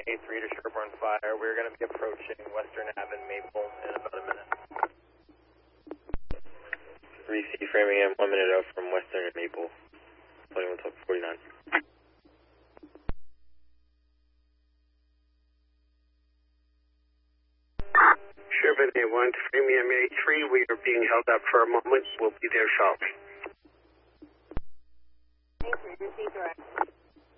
A3 to Sherborne Fire. We're going to be approaching Western Ave and Maple in about a minute. 3C Framingham, 1 minute out from Western and Maple. 2149. Sherborne A1 to Framingham A3. We are being held up for a moment. We'll be there shortly. A3, receive direct.